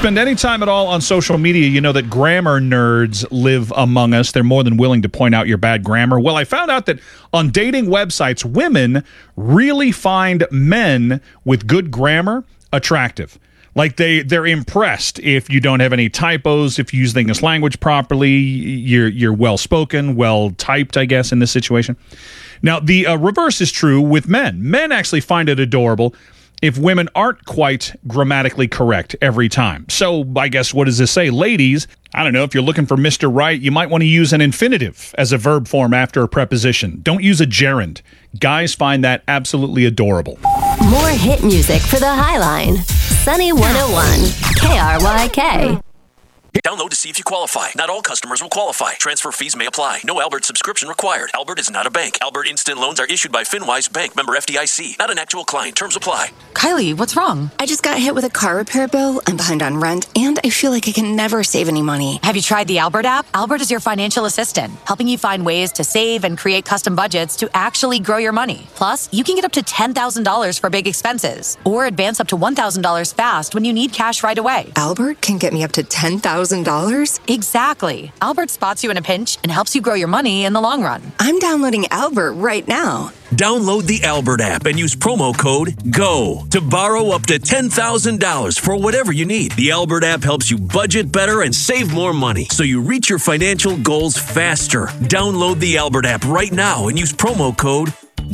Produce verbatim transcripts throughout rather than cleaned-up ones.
spend any time at all on social media, you know that grammar nerds live among us. They're more than willing to point out your bad grammar. Well, I found out that on dating websites, women really find men with good grammar attractive. Like, they, they're impressed if you don't have any typos, if you use the English language properly, you're, you're well-spoken, well-typed, I guess, in this situation. Now, the uh, reverse is true with men. Men actually find it adorable if women aren't quite grammatically correct every time. So, I guess, what does this say? Ladies, I don't know, if you're looking for Mister Right, you might want to use an infinitive as a verb form after a preposition. Don't use a gerund. Guys find that absolutely adorable. More hit music for the Highline. Sunny one oh one, K R Y K. Download to see if you qualify. Not all customers will qualify. Transfer fees may apply. No Albert subscription required. Albert is not a bank. Albert Instant Loans are issued by FinWise Bank, member F D I C. Not an actual client. Terms apply. Kylie, what's wrong? I just got hit with a car repair bill. I'm behind on rent, and I feel like I can never save any money. Have you tried the Albert app? Albert is your financial assistant, helping you find ways to save and create custom budgets to actually grow your money. Plus, you can get up to ten thousand dollars for big expenses, or advance up to one thousand dollars fast when you need cash right away. Albert can get me up to ten thousand dollars? Exactly. Albert spots you in a pinch and helps you grow your money in the long run. I'm downloading Albert right now. Download the Albert app and use promo code GO to borrow up to ten thousand dollars for whatever you need. The Albert app helps you budget better and save more money, so you reach your financial goals faster. Download the Albert app right now and use promo code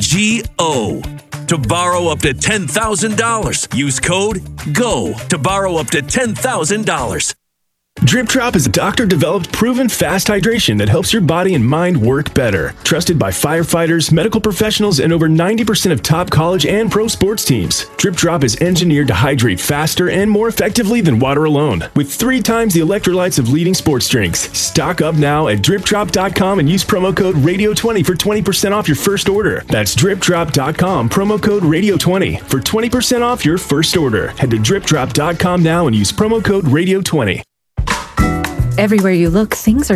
G O to borrow up to ten thousand dollars. Use code GO to borrow up to ten thousand dollars. Drip Drop is a doctor-developed, proven fast hydration that helps your body and mind work better. Trusted by firefighters, medical professionals, and over ninety percent of top college and pro sports teams. Drip Drop is engineered to hydrate faster and more effectively than water alone, with three times the electrolytes of leading sports drinks. Stock up now at drip drop dot com and use promo code radio twenty for twenty percent off your first order. That's drip drop dot com, promo code radio twenty for twenty percent off your first order. Head to drip drop dot com now and use promo code radio twenty. Everywhere you look, things are